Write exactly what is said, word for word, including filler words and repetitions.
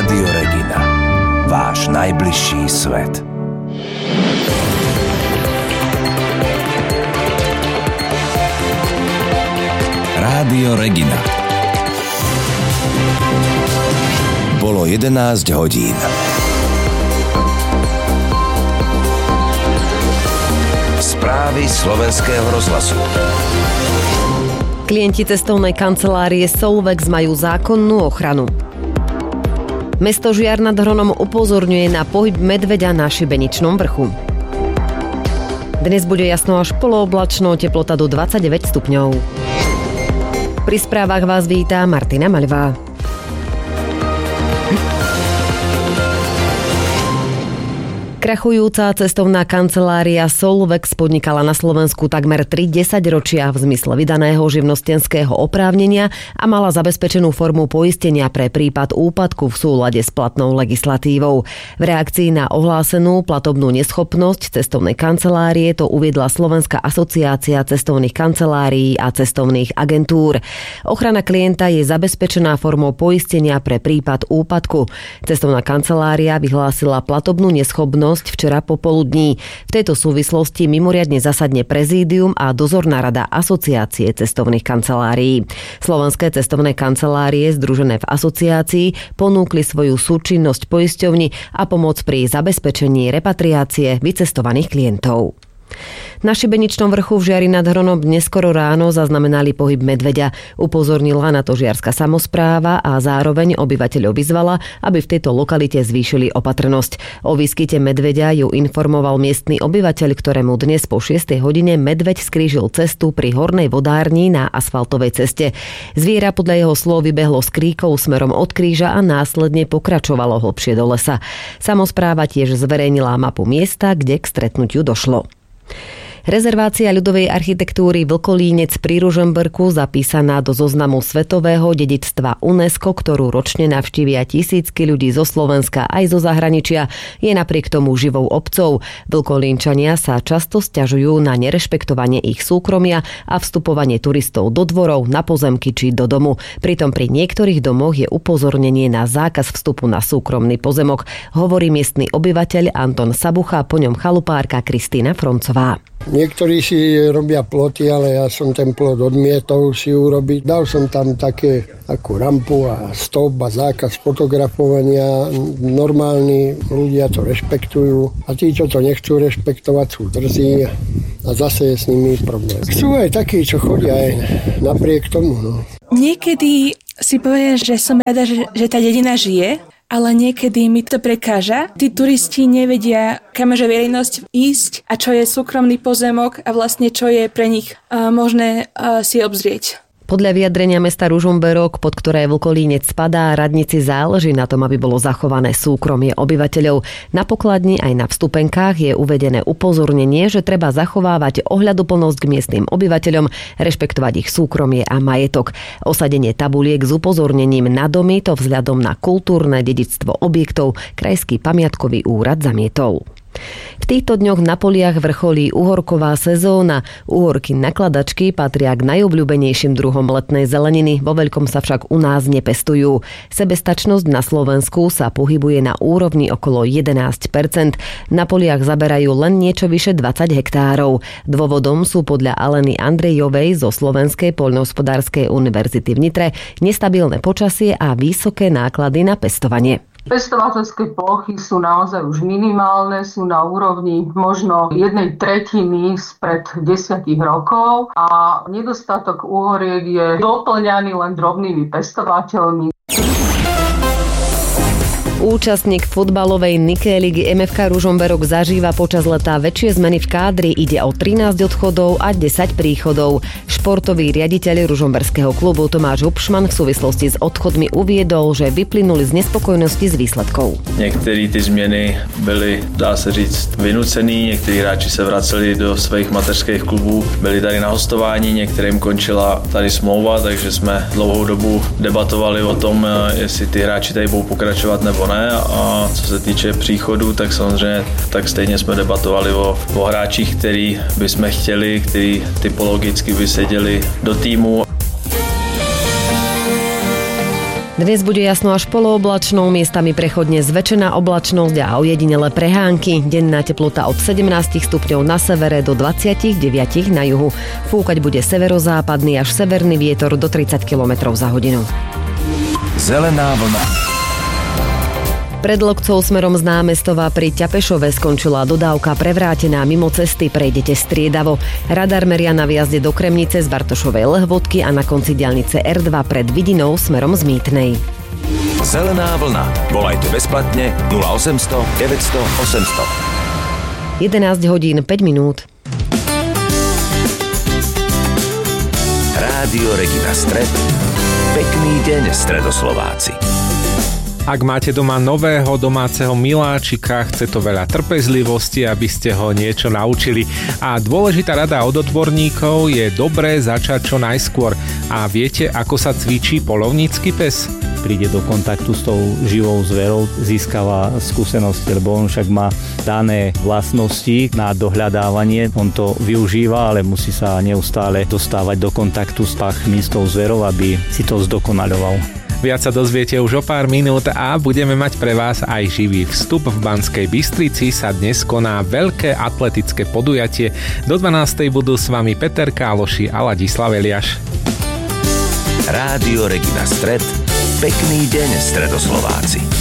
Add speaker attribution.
Speaker 1: Rádio Regina. Váš najbližší svet. Rádio Regina. Bolo jedenásť hodín. Správy slovenského rozhlasu.
Speaker 2: Klienti cestovnej kancelárie Solvex majú zákonnú ochranu. Mesto Žiar nad Hronom upozorňuje na pohyb medveďa na Šibeničnom vrchu. Dnes bude jasno až polooblačno, teplota do dvadsaťdeväť stupňov. Pri správach vás vítá Martina Maľová. Krachujúca cestovná kancelária Solvex podnikala na Slovensku takmer tri desaťročia v zmysle vydaného živnostenského oprávnenia a mala zabezpečenú formu poistenia pre prípad úpadku v súlade s platnou legislatívou. V reakcii na ohlásenú platobnú neschopnosť cestovnej kancelárie to uviedla Slovenská asociácia cestovných kancelárií a cestovných agentúr. Ochrana klienta je zabezpečená formou poistenia pre prípad úpadku. Cestovná kancelária vyhlásila platobnú neschopnosť včera popoludní. V tejto súvislosti mimoriadne zasadne prezídium a dozorná rada Asociácie cestovných kancelárií. Slovenské cestovné kancelárie združené v asociácii ponúkli svoju súčinnosť poisťovni a pomoc pri zabezpečení repatriácie vycestovaných klientov. Na Šibeničnom vrchu v Žiari nad Hronom neskoro ráno zaznamenali pohyb medveďa. Upozornila na to žiarska samospráva a zároveň obyvateľov vyzvala, aby v tejto lokalite zvýšili opatrnosť. O výskyte medveďa ju informoval miestny obyvateľ, ktorému dnes po šiestej hodine medveď skrížil cestu pri hornej vodárni na asfaltovej ceste. Zviera podľa jeho slov vybehlo s kríkou smerom od kríža a následne pokračovalo hlbšie do lesa. Samospráva tiež zverejnila mapu miesta, kde k stretnutiu došlo. Rezervácia ľudovej architektúry Vlkolínec pri Ružomberku, zapísaná do zoznamu svetového dedičstva UNESCO, ktorú ročne navštívia tisícky ľudí zo Slovenska aj zo zahraničia, je napriek tomu živou obcov. Vlkolínčania sa často sťažujú na nerešpektovanie ich súkromia a vstupovanie turistov do dvorov, na pozemky či do domu. Pritom pri niektorých domoch je upozornenie na zákaz vstupu na súkromný pozemok, hovorí miestny obyvateľ Anton Sabucha, po ňom chalupárka Kristína Froncová.
Speaker 3: Niektorí si robia ploty, ale ja som ten plot odmietol si urobiť. Dal som tam také ako rampu a stop a zákaz fotografovania. Normálni ľudia to rešpektujú a tí, čo to nechcú rešpektovať, sú drzí a zase je s nimi problém. Sú aj takí, čo chodia aj napriek tomu. No.
Speaker 4: Niekedy si poviem, že som rada, že, že tá dedina žije, ale niekedy mi to prekáža. Tí turisti nevedia, kam môže verejnosť ísť a čo je súkromný pozemok a vlastne čo je pre nich uh, možné uh, si obzrieť. Podľa vyjadrenia mesta Ružomberok, pod ktoré Vlkolínec spadá, radnici záleží na tom, aby bolo zachované súkromie obyvateľov. Na pokladni aj na vstupenkách je uvedené upozornenie, že treba zachovávať ohľaduplnosť k miestnym obyvateľom, rešpektovať ich súkromie a majetok. Osadenie tabuliek s upozornením na domy to vzhľadom na kultúrne dedičstvo objektov Krajský pamiatkový úrad zamietol. V týchto dňoch na poliach vrcholí uhorková sezóna. Uhorky nakladačky patria k najobľúbenejším druhom letnej zeleniny, vo veľkom sa však u nás nepestujú. Sebestačnosť na Slovensku sa pohybuje na úrovni okolo jedenásť percent. Na poliach zaberajú len niečo vyše dvadsať hektárov. Dôvodom sú podľa Aleny Andrejovej zo Slovenskej poľnohospodárskej univerzity v Nitre nestabilné počasie a vysoké náklady na pestovanie.
Speaker 5: Pestovateľské plochy sú naozaj už minimálne, sú na úrovni možno jednej tretiny spred desiatich rokov a nedostatok uhoriek je doplňaný len drobnými pestovateľmi.
Speaker 2: Účastník futbalovej Nike ligy em ef ká Ružomberok zažíva počas leta väčšie zmeny v kádri. Ide o trinásť odchodov a desať príchodov. Športový riaditeľ ružomberského klubu Tomáš Hubšman v súvislosti s odchodmi uviedol, že vyplynuli z nespokojnosti s výsledkou.
Speaker 6: Některé ty změny byly, dá se říct, vynucený. Někteří hráči se vraceli do svých mateřských klubů, byli tady na hostování, některým končila tady smlouva, takže jsme dlouhou dobu debatovali o tom, jestli ty hráči tady budou pokračovat nebo ne. A co se týče příchodu, tak samozřejmě tak stejně jsme debatovali o, o hráčích, který bychom chtěli, který typologicky by seděli do týmu.
Speaker 2: Dnes bude jasno až polooblačno, miestami prechodne zväčšená oblačnosť a ojedinele prehánky. Denná teplota od sedemnásť stupňov na severe do dvadsaťdeväť na juhu. Fúkať bude severozápadný až severný vietor do tridsať kilometrov za hodinu.
Speaker 1: Zelená vlna.
Speaker 2: Pred Lokcov smerom z Námestova pri Ťapešove skončila dodávka prevrátená mimo cesty, prejdete striedavo. Radar meria na vjazde do Kremnice z Bartošovej Lehvodky a na konci diaľnice er dva pred Vidinou smerom z Mýtnej.
Speaker 1: Zelená vlna. Volajte bezplatne nula osemsto deväťsto osemsto.
Speaker 2: jedenásť hodín päť minút.
Speaker 1: Rádio Regina Stred. Pekný deň, Stredoslováci.
Speaker 7: Ak máte doma nového domáceho miláčika, chce to veľa trpezlivosti, aby ste ho niečo naučili. A dôležitá rada od odborníkov je dobré začať čo najskôr. A viete, ako sa cvičí poľovnícky pes?
Speaker 8: Príde do kontaktu s tou živou zverou, získava skúsenosti, lebo on však má dané vlastnosti na dohľadávanie. On to využíva, ale musí sa neustále dostávať do kontaktu s pachmi, s tou zverou, aby si to zdokonaľoval.
Speaker 7: Viac sa dozviete už o pár minút a budeme mať pre vás aj živý vstup. V Banskej Bystrici sa dnes koná veľké atletické podujatie. Do dvanástej budú s vami Peter Káloši a Ladislav Eliáš.
Speaker 1: Rádio Regina Stred. Pekný deň, Stredoslováci.